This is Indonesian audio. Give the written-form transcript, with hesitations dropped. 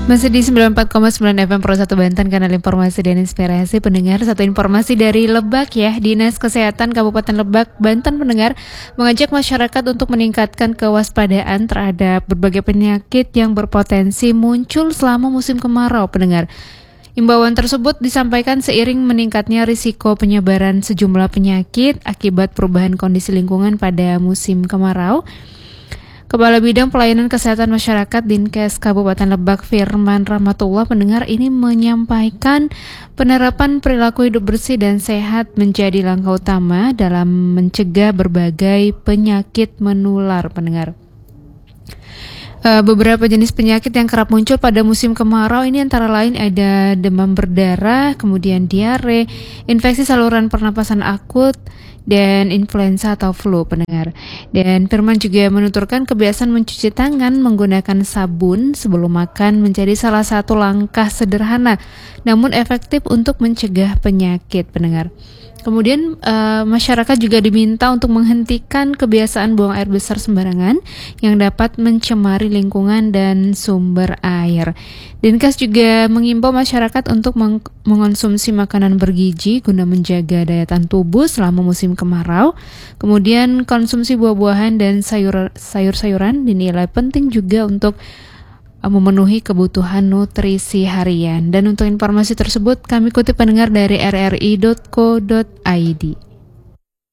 Masih di 94,9 FM Pro 1 Banten, kanal informasi dan inspirasi pendengar. Satu informasi dari Lebak ya, Dinas Kesehatan Kabupaten Lebak, Banten pendengar, mengajak masyarakat untuk meningkatkan kewaspadaan terhadap berbagai penyakit yang berpotensi muncul selama musim kemarau pendengar. Imbauan tersebut disampaikan seiring meningkatnya risiko penyebaran sejumlah penyakit akibat perubahan kondisi lingkungan pada musim kemarau. Kepala Bidang Pelayanan Kesehatan Masyarakat Dinkes Kabupaten Lebak, Firman Rahmatullah pendengar ini menyampaikan penerapan perilaku hidup bersih dan sehat menjadi langkah utama dalam mencegah berbagai penyakit menular pendengar. Beberapa jenis penyakit yang kerap muncul pada musim kemarau ini antara lain ada demam berdarah, kemudian diare, infeksi saluran pernapasan akut, dan influenza atau flu pendengar. Dan Firman juga menuturkan kebiasaan mencuci tangan menggunakan sabun sebelum makan menjadi salah satu langkah sederhana namun efektif untuk mencegah penyakit pendengar. Kemudian masyarakat juga diminta untuk menghentikan kebiasaan buang air besar sembarangan yang dapat mencemari lingkungan dan sumber air. Dinkes juga mengimbau masyarakat untuk mengonsumsi makanan bergizi guna menjaga daya tahan tubuh selama musim kemarau. Kemudian konsumsi buah-buahan dan sayur-sayuran dinilai penting juga untuk memenuhi kebutuhan nutrisi harian. Dan untuk informasi tersebut kami kutip pendengar dari rri.co.id.